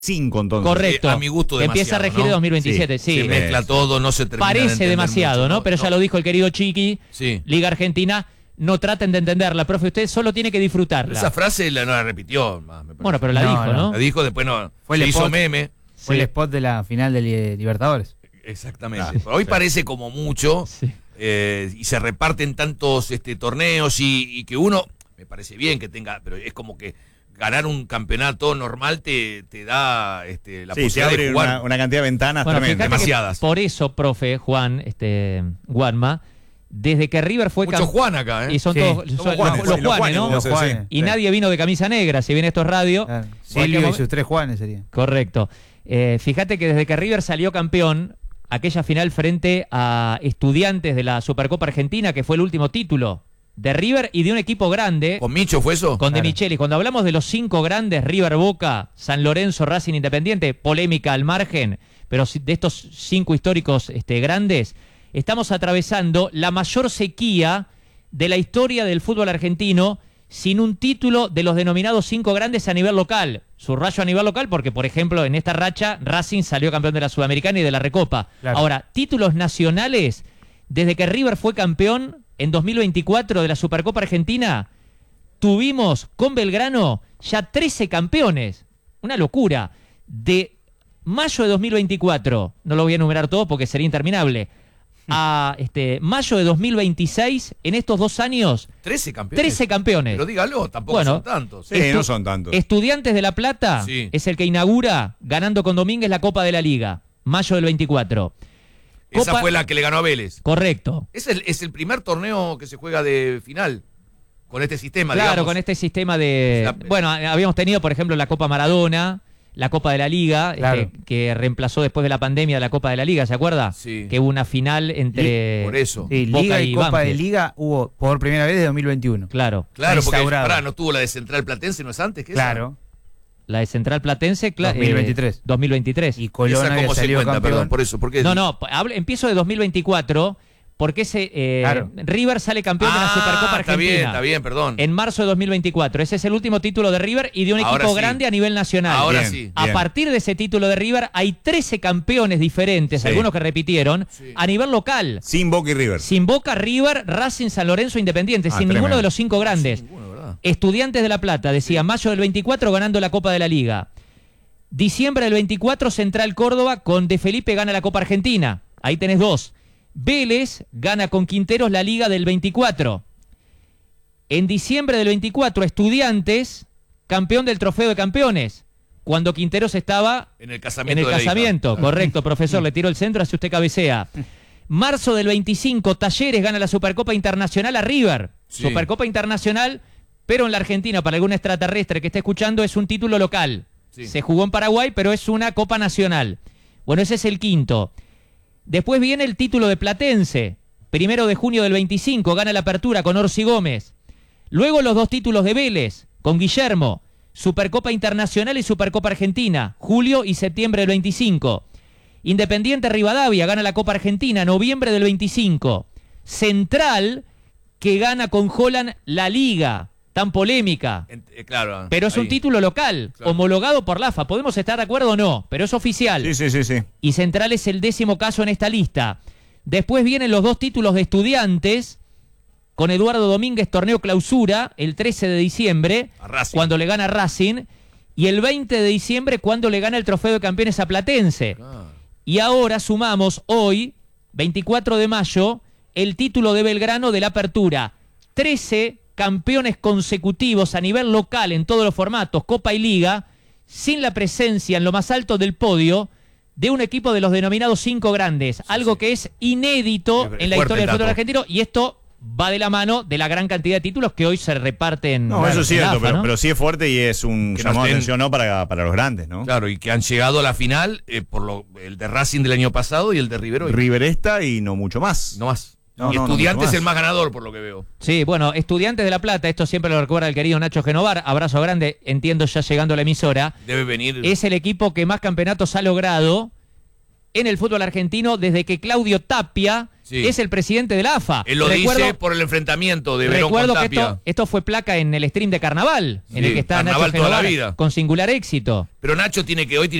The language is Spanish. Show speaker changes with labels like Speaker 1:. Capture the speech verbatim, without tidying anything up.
Speaker 1: cinco entonces.
Speaker 2: Correcto.
Speaker 3: Eh, a mi gusto demasiado,
Speaker 2: empieza a regir
Speaker 3: ¿no?
Speaker 2: dos mil veintisiete, sí.
Speaker 3: Se
Speaker 2: sí.
Speaker 3: mezcla todo, no se termina de
Speaker 2: Parece
Speaker 3: entender
Speaker 2: demasiado,
Speaker 3: mucho,
Speaker 2: ¿no? Pero ya lo dijo el querido Chiqui,
Speaker 3: Sí.
Speaker 2: Liga Argentina, no traten de entenderla, profe, usted solo tiene que disfrutarla.
Speaker 3: Esa frase la, no la repitió. Más, me parece.
Speaker 2: Bueno, pero la
Speaker 4: No,
Speaker 2: dijo, ¿no?
Speaker 4: no.
Speaker 3: La dijo, después no.
Speaker 4: Fue
Speaker 3: se
Speaker 4: el
Speaker 3: hizo
Speaker 4: spot.
Speaker 3: meme.
Speaker 4: Fue
Speaker 2: Sí.
Speaker 4: el spot de la final de Li- Libertadores.
Speaker 3: Exactamente.
Speaker 1: Ah,
Speaker 3: Pero hoy
Speaker 1: sí.
Speaker 3: parece como mucho
Speaker 2: Sí.
Speaker 3: eh, y se reparten tantos este, torneos y, y que uno, me parece bien que tenga, pero es como que ganar un campeonato normal te, te da este, la
Speaker 1: Sí, se
Speaker 3: posibilidad de
Speaker 1: abre
Speaker 3: jugar.
Speaker 1: una, una cantidad de ventanas
Speaker 2: Bueno,
Speaker 1: tremendas.
Speaker 2: fíjate que
Speaker 3: Demasiadas.
Speaker 2: por eso, profe, Juan, este, Guanma, desde que River fue
Speaker 3: Mucho
Speaker 2: cam-
Speaker 3: Juan acá, ¿eh?
Speaker 2: y son
Speaker 4: Sí.
Speaker 2: todos
Speaker 1: Somos
Speaker 2: son
Speaker 1: Juanes,
Speaker 2: los, los
Speaker 1: sí, los
Speaker 2: Juanes, ¿no?
Speaker 1: Juanes,
Speaker 4: Los
Speaker 1: sí.
Speaker 4: Juanes.
Speaker 2: Y nadie vino de camisa negra, si bien esto es radio.
Speaker 4: Claro.
Speaker 2: Cualquier
Speaker 4: Silvio y
Speaker 2: momen-
Speaker 4: sus tres Juanes serían.
Speaker 2: Correcto. Eh, fíjate que desde que River salió campeón, aquella final frente a Estudiantes de la Supercopa Argentina, que fue el último título de River y de un equipo grande,
Speaker 3: ¿Con Micho fue eso?
Speaker 2: con De
Speaker 4: Claro.
Speaker 2: Michelis. Cuando hablamos de los cinco grandes, River, Boca, San Lorenzo, Racing, Independiente, polémica al margen, pero si- de estos cinco históricos este, grandes, estamos atravesando la mayor sequía de la historia del fútbol argentino sin un título de los denominados cinco grandes a nivel local. Subrayo a nivel local porque, por ejemplo, en esta racha Racing salió campeón de la Sudamericana y de la Recopa.
Speaker 4: Claro.
Speaker 2: Ahora, títulos nacionales, desde que River fue campeón en dos mil veinticuatro de la Supercopa Argentina, tuvimos con Belgrano ya trece campeones. Una locura. De mayo de dos mil veinticuatro, no lo voy a enumerar todo porque sería interminable, a este, mayo de dos mil veintiséis, en estos dos años,
Speaker 3: trece campeones.
Speaker 2: trece campeones.
Speaker 3: Pero dígalo, tampoco
Speaker 2: Bueno,
Speaker 3: son tantos.
Speaker 1: Sí,
Speaker 2: Estu-
Speaker 1: no son tantos.
Speaker 2: Estudiantes de La Plata
Speaker 3: Sí.
Speaker 2: es el que inaugura, ganando con Domínguez, la Copa de la Liga. Mayo del veinticuatro.
Speaker 3: Esa
Speaker 2: Copa-
Speaker 3: fue la que le ganó a Vélez.
Speaker 2: Correcto.
Speaker 3: Es el, es el primer torneo que se juega de final. Con este sistema,
Speaker 2: Claro,
Speaker 3: digamos.
Speaker 2: con este sistema de...
Speaker 3: La-
Speaker 2: Bueno, habíamos tenido, por ejemplo, la Copa Maradona, la Copa de la Liga,
Speaker 4: Claro.
Speaker 2: este, que reemplazó después de la pandemia la Copa de la Liga, ¿se acuerda?
Speaker 3: Sí.
Speaker 2: Que hubo una final entre...
Speaker 3: Por eso.
Speaker 4: Sí,
Speaker 2: Boca
Speaker 4: Liga y
Speaker 2: y
Speaker 4: Copa de
Speaker 2: Banfield.
Speaker 4: Liga hubo por primera vez desde dos mil veintiuno.
Speaker 2: Claro.
Speaker 3: Claro, porque
Speaker 4: instaurado.
Speaker 3: pará, no tuvo la de Central Platense, ¿no es antes que esa?
Speaker 4: Claro.
Speaker 2: La de Central Platense, cla-
Speaker 4: dos mil veintitrés.
Speaker 2: eh, dos mil veintitrés.
Speaker 4: Y Colón
Speaker 3: ¿Esa
Speaker 4: había
Speaker 3: cómo se
Speaker 4: salido
Speaker 3: cuenta?
Speaker 4: campeón.
Speaker 3: Perdón, por eso. ¿Por qué?
Speaker 2: No, no, hablo- empiezo de dos mil veinticuatro porque ese eh,
Speaker 4: Claro.
Speaker 2: River sale campeón de la
Speaker 3: Ah,
Speaker 2: Supercopa
Speaker 3: está
Speaker 2: Argentina.
Speaker 3: bien, está bien, perdón.
Speaker 2: En marzo de dos mil veinticuatro. Ese es el último título de River y de un
Speaker 3: Ahora
Speaker 2: equipo
Speaker 3: sí.
Speaker 2: grande a nivel nacional.
Speaker 3: Ahora
Speaker 1: Bien.
Speaker 3: sí.
Speaker 2: A partir de ese título de River hay trece campeones diferentes,
Speaker 1: Sí.
Speaker 2: algunos que repitieron,
Speaker 3: Sí.
Speaker 2: a nivel local.
Speaker 1: Sin Boca y River.
Speaker 2: Sin Boca, River, Racing, San Lorenzo, Independiente,
Speaker 1: Ah,
Speaker 2: sin
Speaker 1: tremendo.
Speaker 2: ninguno de los cinco grandes.
Speaker 3: Ninguno, ¿verdad?
Speaker 2: Estudiantes de La Plata, decía, mayo del veinticuatro ganando la Copa de la Liga. Diciembre del veinticuatro, Central Córdoba con De Felipe gana la Copa Argentina. Ahí tenés dos. Vélez gana con Quinteros la Liga del veinticuatro. En diciembre del veinticuatro, Estudiantes, campeón del Trofeo de Campeones. Cuando Quinteros estaba
Speaker 3: En el casamiento.
Speaker 2: en el
Speaker 3: de la hija.
Speaker 2: casamiento, correcto, profesor, le tiro el centro, así usted cabecea. Marzo del veinticinco, Talleres gana la Supercopa Internacional a River.
Speaker 3: Sí.
Speaker 2: Supercopa Internacional, pero en la Argentina, para algún extraterrestre que esté escuchando, es un título local.
Speaker 3: Sí.
Speaker 2: Se jugó en Paraguay, pero es una Copa Nacional. Bueno, ese es el quinto. Después viene el título de Platense. Primero de junio del veinticinco, gana la apertura con Orsi Gómez. Luego los dos títulos de Vélez, con Guillermo. Supercopa Internacional y Supercopa Argentina, julio y septiembre del veinticinco. Independiente Rivadavia gana la Copa Argentina, noviembre del veinticinco. Central, que gana con Holland la Liga, tan polémica.
Speaker 3: En- eh, claro.
Speaker 2: Pero es un
Speaker 3: ahí.
Speaker 2: título local,
Speaker 3: Claro.
Speaker 2: homologado por la A F A. Podemos estar de acuerdo o no, pero es oficial.
Speaker 1: Sí, sí, sí, sí.
Speaker 2: Y Central es el décimo caso en esta lista. Después vienen los dos títulos de Estudiantes, con Eduardo Domínguez, torneo clausura, el trece de diciembre,
Speaker 3: A Racing.
Speaker 2: cuando le gana Racing, y el veinte de diciembre, cuando le gana el trofeo de campeones a Platense.
Speaker 3: Ah.
Speaker 2: Y ahora sumamos hoy, veinticuatro de mayo, el título de Belgrano de la Apertura. trece campeones consecutivos a nivel local en todos los formatos, Copa y Liga, sin la presencia en lo más alto del podio de un equipo de los denominados cinco grandes. Algo
Speaker 3: sí.
Speaker 2: que es inédito
Speaker 3: Es
Speaker 2: en la
Speaker 3: fuerte
Speaker 2: historia
Speaker 3: el
Speaker 2: del fútbol
Speaker 3: dato.
Speaker 2: argentino, y esto va de la mano de la gran cantidad de títulos que hoy se reparten.
Speaker 1: No, eso es
Speaker 2: en la
Speaker 1: cierto,
Speaker 2: A F A,
Speaker 1: pero,
Speaker 2: ¿no?
Speaker 1: pero sí es fuerte y es un
Speaker 3: Que
Speaker 1: llamado
Speaker 3: nos
Speaker 1: de
Speaker 3: den-
Speaker 1: atención, ¿no? Para, para los grandes, ¿no?
Speaker 3: Claro, y que han llegado a la final eh, por lo, el de Racing del año pasado y el de River hoy.
Speaker 1: River esta y no mucho más.
Speaker 3: No más.
Speaker 1: No,
Speaker 3: y
Speaker 1: no, no,
Speaker 3: Estudiantes
Speaker 1: mucho más.
Speaker 3: el más ganador, por lo que veo.
Speaker 2: Sí, bueno, Estudiantes de La Plata, esto siempre lo recuerda el querido Nacho Genovar, abrazo grande, entiendo ya llegando a la emisora,
Speaker 3: Debe venir.
Speaker 2: es el equipo que más campeonatos ha logrado en el fútbol argentino desde que Claudio Tapia
Speaker 3: Sí.
Speaker 2: es el presidente de la A F A.
Speaker 3: Él lo
Speaker 2: Recuerdo-
Speaker 3: dice por el enfrentamiento de Verón
Speaker 2: Recuerdo
Speaker 3: con
Speaker 2: que
Speaker 3: Tapia.
Speaker 2: esto, esto fue placa en el stream de Carnaval, en
Speaker 3: Sí,
Speaker 2: el que está
Speaker 3: Carnaval
Speaker 2: Nacho
Speaker 3: toda la
Speaker 2: Genovar,
Speaker 3: vida.
Speaker 2: con singular éxito.
Speaker 3: Pero Nacho tiene que hoy tiene